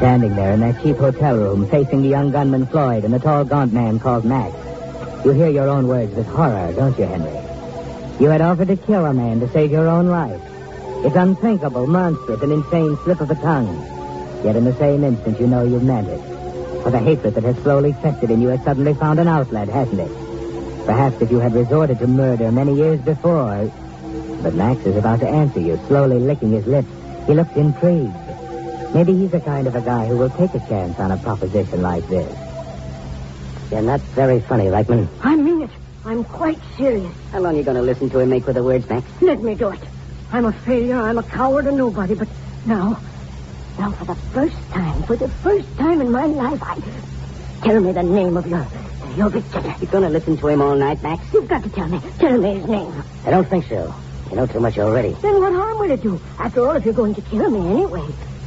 Standing there in that cheap hotel room, facing the young gunman Floyd and the tall, gaunt man called Max, you hear your own words with horror, don't you, Henry? You had offered to kill a man to save your own life. It's unthinkable, monstrous, an insane slip of a tongue. Yet in the same instant, you know you meant it. For the hatred that has slowly festered in you has suddenly found an outlet, hasn't it? Perhaps if you had resorted to murder many years before... But Max is about to answer you, slowly licking his lips. He looks intrigued. Maybe he's the kind of a guy who will take a chance on a proposition like this. You're not very funny, Reichman. I mean it. I'm quite serious. How long are you going to listen to him make with the words, Max? Let me do it. I'm a failure, I'm a coward, a nobody, but now for the first time in my life, tell me the name of your victim. You're going to listen to him all night, Max? You've got to tell me his name. I don't think so. You know too much already. Then what harm will it do? After all, if you're going to kill me anyway.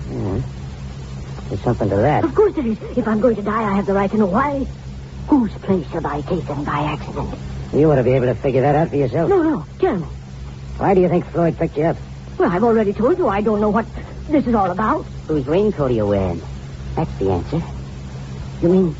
There's something to that. Of course there is. If I'm going to die, I have the right to know why. Whose place have I taken by accident? You ought to be able to figure that out for yourself. No, tell me. Why do you think Floyd picked you up? Well, I've already told you I don't know what this is all about. Whose raincoat are you wearing? That's the answer. You mean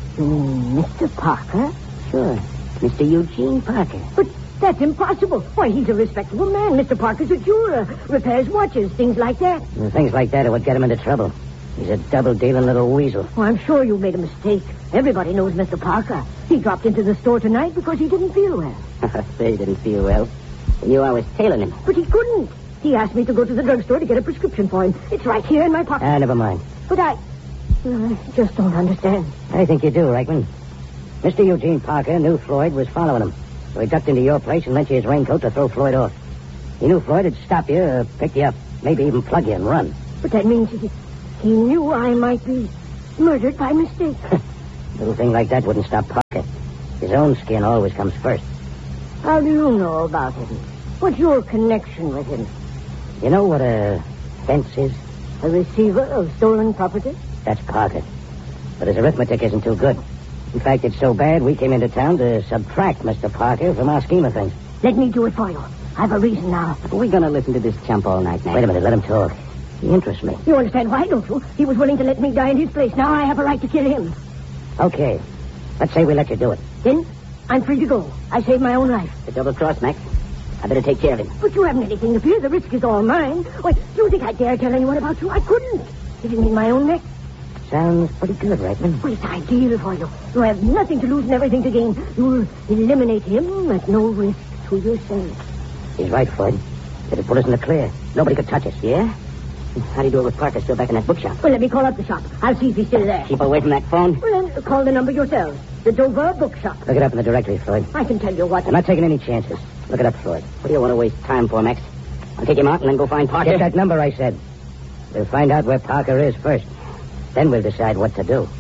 Mr. Parker? Sure. Mr. Eugene Parker. But that's impossible. Why, he's a respectable man. Mr. Parker's a jeweler. Repairs watches, things like that. And things like that are what get him into trouble. He's a double-dealing little weasel. Oh, I'm sure you made a mistake. Everybody knows Mr. Parker. He dropped into the store tonight because he didn't feel well. He didn't feel well. He knew I was tailing him. But he couldn't. He asked me to go to the drugstore to get a prescription for him. It's right here in my pocket. Never mind. But I just don't understand. I think you do, Reichman. Mr. Eugene Parker knew Floyd was following him. So he ducked into your place and lent you his raincoat to throw Floyd off. He knew Floyd would stop you, pick you up, maybe even plug you and run. But that means he knew I might be murdered by mistake. Little thing like that wouldn't stop Parker. His own skin always comes first. How do you know about him? What's your connection with him? You know what a fence is? A receiver of stolen property? That's Parker. But his arithmetic isn't too good. In fact, it's so bad we came into town to subtract Mr. Parker from our scheme of things. Let me do it for you. I've a reason now. We're going to listen to this chump all night, Max. Wait a minute, let him talk. He interests me. You understand why, don't you? He was willing to let me die in his place. Now I have a right to kill him. Okay. Let's say we let you do it. Then I'm free to go. I saved my own life. The double cross, Max. I better take care of him. But you haven't anything to fear. The risk is all mine. Wait, do you think I dare tell anyone about you? I couldn't. If you mean my own neck. Sounds pretty good, Reichman. Well, it's ideal for you. You have nothing to lose and everything to gain. You'll eliminate him at no risk to yourself. He's right, Floyd. It'll put us in the clear. Nobody could touch us. Yeah? How do you do it with Parker still back in that bookshop? Well, let me call up the shop. I'll see if he's still there. Keep away from that phone. Well, then call the number yourselves. The Dover Bookshop. Look it up in the directory, Floyd. I can tell you what. I'm not taking any chances. Look it up, Floyd. What do you want to waste time for, Max? I'll take him out and then go find Parker. Get that number, I said. We'll find out where Parker is first. Then we'll decide what to do.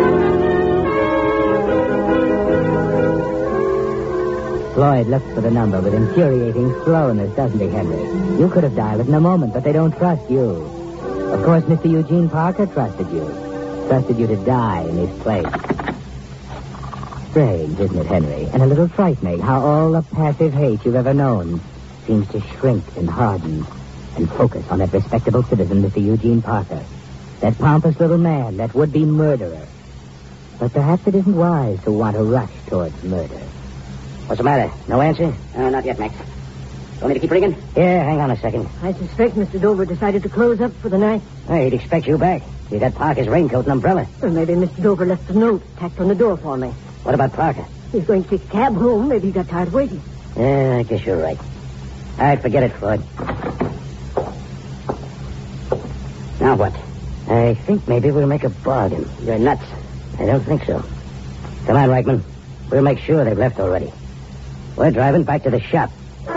Floyd looks for the number with infuriating slowness, doesn't he, Henry? You could have dialed it in a moment, but they don't trust you. Of course, Mr. Eugene Parker trusted you. Trusted you to die in his place. Strange, isn't it, Henry? And a little frightening how all the passive hate you've ever known seems to shrink and harden and focus on that respectable citizen, Mr. Eugene Parker. That pompous little man, that would-be murderer. But perhaps it isn't wise to want to rush towards murder. What's the matter? No answer? Not yet, Max. Want me to keep ringing? Yeah, hang on a second. I suspect Mr. Dover decided to close up for the night. He'd expect you back. You got Parker's raincoat and umbrella. Well, maybe Mr. Dover left a note tacked on the door for me. What about Parker? He's going to take a cab home. Maybe he got tired of waiting. Yeah, I guess you're right. All right, forget it, Floyd. Now what? I think maybe we'll make a bargain. You're nuts. I don't think so. Come on, Reichman. We'll make sure they've left already. We're driving back to the shop.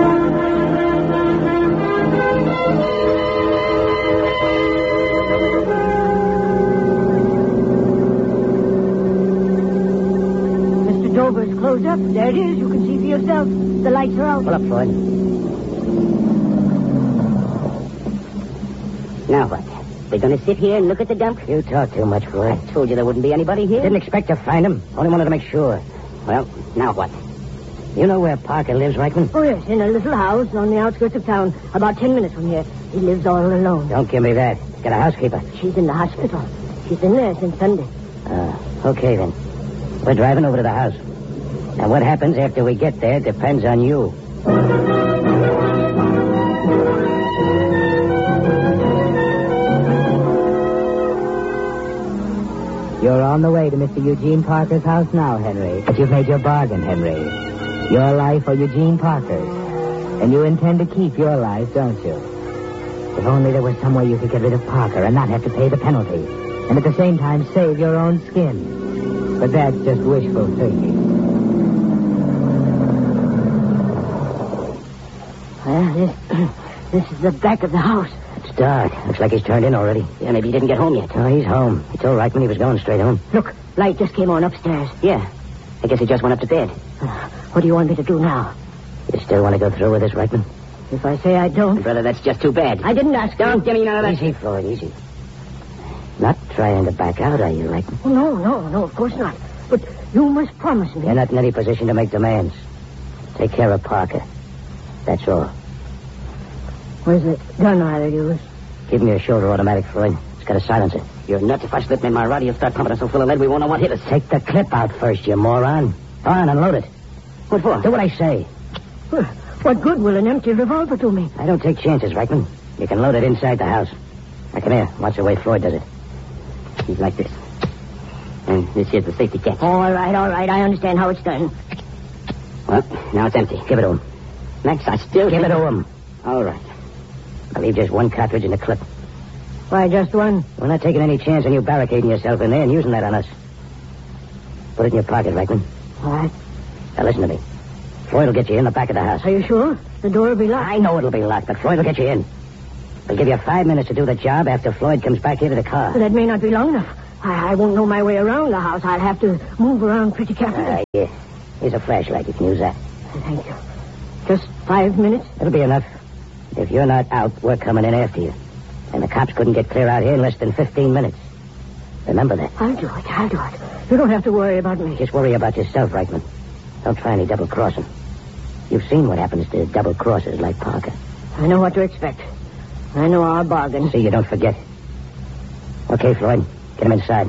Mr. Dover's closed up. There it is. You can see for yourself. The lights are out. Pull up, Floyd. Now what? We're going to sit here and look at the dump? You talk too much, Floyd. I told you there wouldn't be anybody here. Didn't expect to find him. Only wanted to make sure. Well, now what? You know where Parker lives, Reichman? Oh, yes, in a little house on the outskirts of town, about 10 minutes from here. He lives all alone. Don't give me that. He's got a housekeeper. She's in the hospital. She's been there since Sunday. Okay, then. We're driving over to the house. And what happens after we get there depends on you. You're on the way to Mr. Eugene Parker's house now, Henry. But you've made your bargain, Henry. Your life or Eugene Parker's. And you intend to keep your life, don't you? If only there was some way you could get rid of Parker and not have to pay the penalty. And at the same time save your own skin. But that's just wishful thinking. Well, this is the back of the house. It's dark. Looks like he's turned in already. Yeah, maybe he didn't get home yet. No, he's home. He told Reichman he was going straight home. Look, light just came on upstairs. Yeah. I guess he just went up to bed. What do you want me to do now? You still want to go through with this, Reichman? If I say I don't... Brother, that's just too bad. I didn't ask. Don't give me none of that. Easy, Floyd, easy. Not trying to back out, are you, Reichman? Oh, no, of course not. But you must promise me. You're not in any position to make demands. Take care of Parker. That's all. Where's the gun I'll use? Give me a shoulder automatic, Floyd. It's got a silencer. You're nuts. If I slip in my rod, you'll start pumping us so full of lead we won't know what hit us. Take the clip out first, you moron. Go on, unload it. What for? Do what I say. Well, what good will an empty revolver do me? I don't take chances, Reichman. You can load it inside the house. Now, come here. Watch the way Floyd does it. He's like this. And this here's the safety catch. All right. I understand how it's done. Well, now it's empty. Give it to him. Max, I still give it to him. All right. I'll leave just one cartridge in the clip. Why, just one? We're not taking any chance on you barricading yourself in there and using that on us. Put it in your pocket, Reichman. All right. Now, listen to me. Floyd will get you in the back of the house. Are you sure? The door will be locked. I know it'll be locked, but Floyd will get you in. We'll give you 5 minutes to do the job after Floyd comes back here to the car. But that may not be long enough. I won't know my way around the house. I'll have to move around pretty carefully. Yeah. Here's a flashlight. You can use that. Thank you. Just 5 minutes? It'll be enough. If you're not out, we're coming in after you. And the cops couldn't get clear out here in less than 15 minutes. Remember that. I'll do it. You don't have to worry about me. Just worry about yourself, Reichman. Don't try any double-crossing. You've seen what happens to double-crossers like Parker. I know what to expect. I know our bargain. See, you don't forget. Okay, Floyd. Get him inside.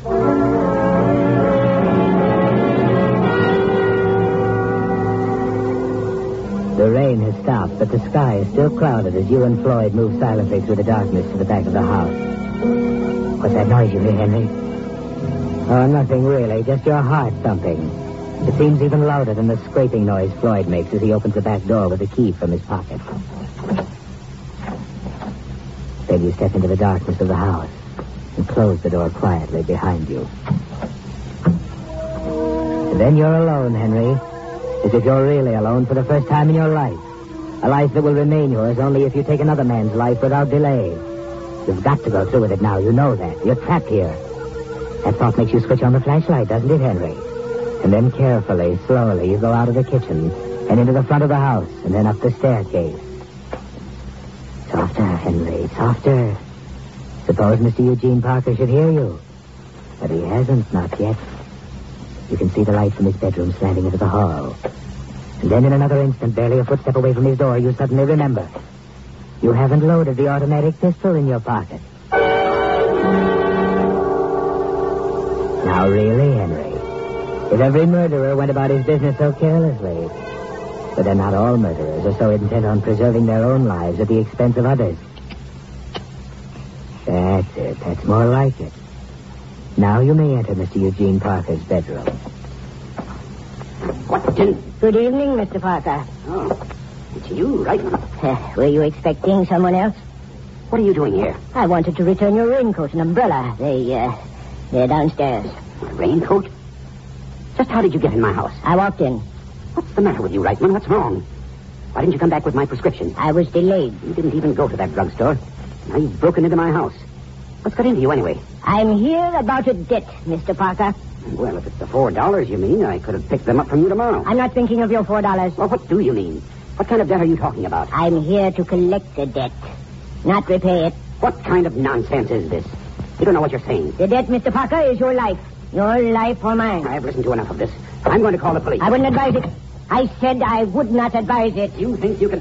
The rain has stopped, but the sky is still clouded as you and Floyd move silently through the darkness to the back of the house. What's that noise you hear, Henry? Oh, nothing really, just your heart thumping. It seems even louder than the scraping noise Floyd makes as he opens the back door with the key from his pocket. Then you step into the darkness of the house and close the door quietly behind you. And then you're alone, Henry. As if you're really alone for the first time in your life. A life that will remain yours only if you take another man's life without delay. You've got to go through with it now. You know that. You're trapped here. That thought makes you switch on the flashlight, doesn't it, Henry? And then carefully, slowly, you go out of the kitchen and into the front of the house and then up the staircase. Softer, Henry, softer. Suppose Mr. Eugene Parker should hear you. But he hasn't, not yet. You can see the light from his bedroom slanting into the hall. And then in another instant, barely a footstep away from his door, you suddenly remember. You haven't loaded the automatic pistol in your pocket. Now really, Henry, if every murderer went about his business so carelessly, but then not all murderers are so intent on preserving their own lives at the expense of others. That's it. That's more like it. Now you may enter Mr. Eugene Parker's bedroom. Good evening, Mr. Parker. Oh, it's you, Reichman. Were you expecting someone else? What are you doing here? I wanted to return your raincoat and umbrella. They're downstairs. My raincoat? Just how did you get in my house? I walked in. What's the matter with you, Reichman? What's wrong? Why didn't you come back with my prescription? I was delayed. You didn't even go to that drugstore. Now you've broken into my house. What's got into you anyway? I'm here about a debt, Mr. Parker. Well, if it's the $4 you mean, I could have picked them up from you tomorrow. I'm not thinking of your $4. Well, what do you mean? What kind of debt are you talking about? I'm here to collect the debt, not repay it. What kind of nonsense is this? You don't know what you're saying. The debt, Mr. Parker, is your life. Your life or mine. I've listened to enough of this. I'm going to call the police. I wouldn't advise it. I said I would not advise it. You think you can...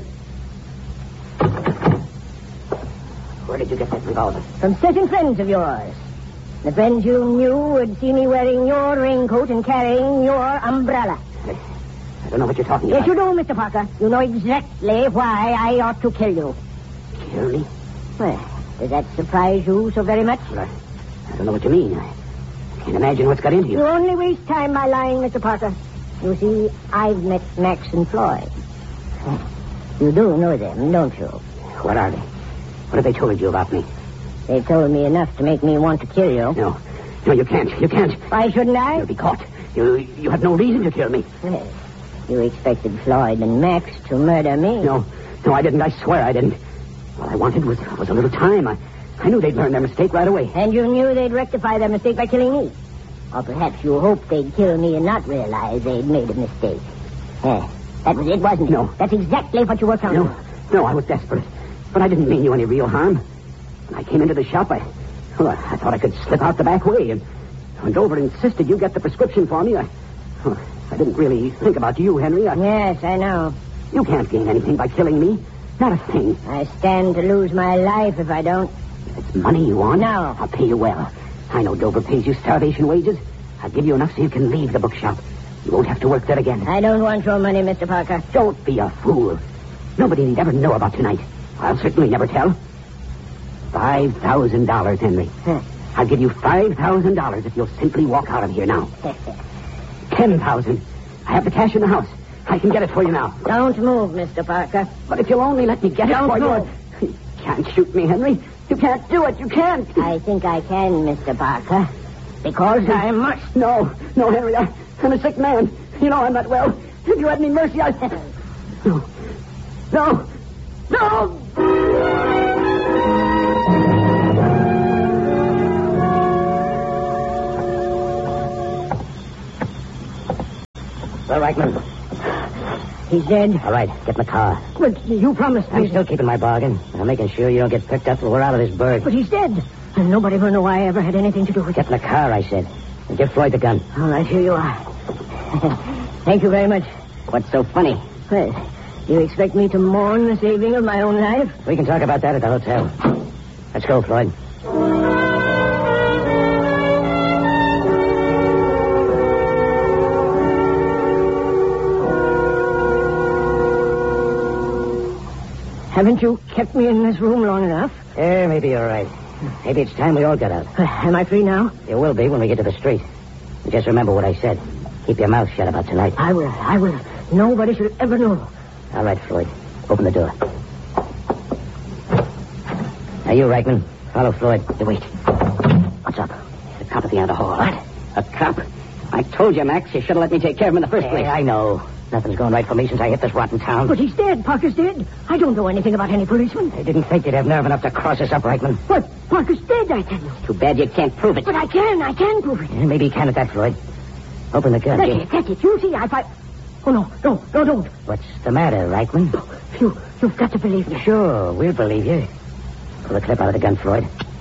Where did you get that revolver? From certain friends of yours. The friends you knew would see me wearing your raincoat and carrying your umbrella. I don't know what you're talking about. Yes, you do, Mr. Parker. You know exactly why I ought to kill you. Kill me? Well, does that surprise you so very much? Well, I don't know what you mean. I can't imagine what's got into you. You only waste time by lying, Mr. Parker. You see, I've met Max and Floyd. You do know them, don't you? What are they? What have they told you about me? They told me enough to make me want to kill you. No, you can't. You can't. Why shouldn't I? You'll be caught. You have no reason to kill me. Yes. You expected Floyd and Max to murder me? No, I didn't. I swear I didn't. All I wanted was a little time. I knew they'd learn their mistake right away. And you knew they'd rectify their mistake by killing me? Or perhaps you hoped they'd kill me and not realize they'd made a mistake. That was it, wasn't it? No. That's exactly what you were counting. No, I was desperate. But I didn't mean you any real harm. When I came into the shop, I thought I could slip out the back way. And when Dover insisted you get the prescription for me, I didn't really think about you, Henry. Yes, I know. You can't gain anything by killing me. Not a thing. I stand to lose my life if I don't. If it's money you want, No. I'll pay you well. I know Dover pays you starvation wages. I'll give you enough so you can leave the bookshop. You won't have to work there again. I don't want your money, Mr. Parker. Don't be a fool. Nobody need ever know about tonight. I'll certainly never tell. $5,000, Henry. I'll give you $5,000 if you'll simply walk out of here now. $10,000. I have the cash in the house. I can get it for you now. Don't move, Mr. Parker. But if you'll only let me get it for you... You can't shoot me, Henry. You can't do it. You can't. I think I can, Mr. Parker. Because I must. No, Henry. I'm a sick man. You know I'm not well. If you had any mercy, No. Well, Reichman. He's dead. All right, get in the car. But you promised me. I'm still keeping my bargain. I'm making sure you don't get picked up till we're out of this burg. But he's dead. And nobody will know I ever had anything to do with it. Get in the car, I said. And give Floyd the gun. All right, here you are. Thank you very much. What's so funny? Well, you expect me to mourn the saving of my own life? We can talk about that at the hotel. Let's go, Floyd. Haven't you kept me in this room long enough? Yeah, maybe you're right. Maybe it's time we all got out. Am I free now? You will be when we get to the street. And just remember what I said. Keep your mouth shut about tonight. I will. Nobody should ever know. All right, Floyd. Open the door. Now, you, Reichman. Follow Floyd. Hey, wait. What's up? The cop at the end of the hall. What? A cop? I told you, Max. You should have let me take care of him in the first place. I know. Nothing's going right for me since I hit this rotten town. But he's dead. Parker's dead. I don't know anything about any policeman. I didn't think you'd have nerve enough to cross us up, Reichman. What? Parker's dead, I tell you. Too bad you can't prove it. But I can prove it. Yeah, maybe you can at that, Floyd. Open the gun. That's it. You see, Oh, no, don't. What's the matter, Reichman? You've got to believe me. Sure, we'll believe you. Pull the clip out of the gun, Floyd.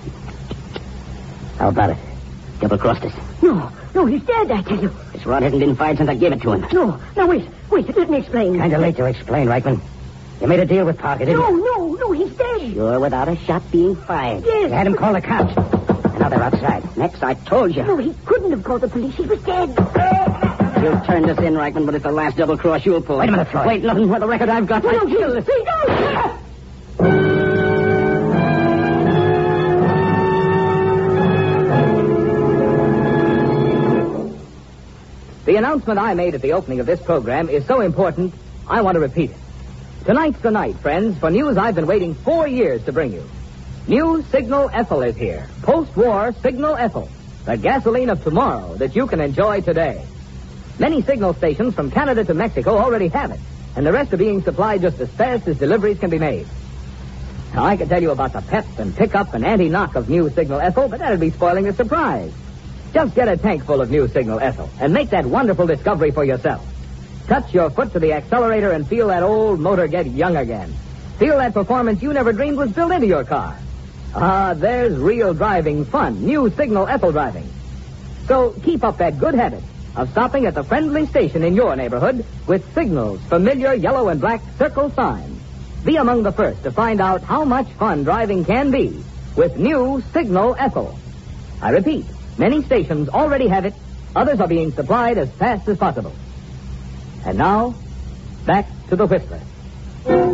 How about it? Double-crossed us. No, he's dead, I tell you. This rod hasn't been fired since I gave it to him. No, now wait, let me explain. Kind of late to explain, Reichman. You made a deal with Parker, didn't you? No, he's dead. Sure, without a shot being fired. Yes. You had him call the cops. And now they're outside. Next, I told you. No, he couldn't have called the police. He was dead. You turned us in, Reichman, but it's the last double cross you'll pull. Wait a minute, Floyd. Wait, nothing for the record I've got. No, don't. The announcement I made at the opening of this program is so important, I want to repeat it. Tonight's the night, friends, for news I've been waiting 4 years to bring you. New Signal Ethyl is here. Post-war Signal Ethyl. The gasoline of tomorrow that you can enjoy today. Many signal stations from Canada to Mexico already have it, and the rest are being supplied just as fast as deliveries can be made. Now, I could tell you about the pep and pickup and anti-knock of New Signal Ethyl, but that'd be spoiling the surprise. Just get a tank full of New Signal Ethyl and make that wonderful discovery for yourself. Touch your foot to the accelerator and feel that old motor get young again. Feel that performance you never dreamed was built into your car. There's real driving fun, New Signal Ethyl driving. So keep up that good habit of stopping at the friendly station in your neighborhood with Signal's familiar yellow and black circle sign. Be among the first to find out how much fun driving can be with New Signal Ethyl. I repeat, many stations already have it. Others are being supplied as fast as possible. And now, back to the Whistler.